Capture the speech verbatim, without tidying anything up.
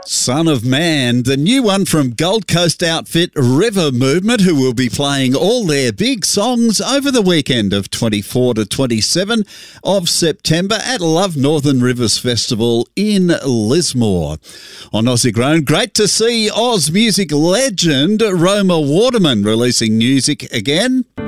Son of Man, the new one from Gold Coast outfit River Movement, who will be playing all their big songs over the weekend of twenty-four to twenty-seven of September at Love Northern Rivers Festival in Lismore. On Aussie Grown, great to see Oz music legend Roma Waterman releasing music again.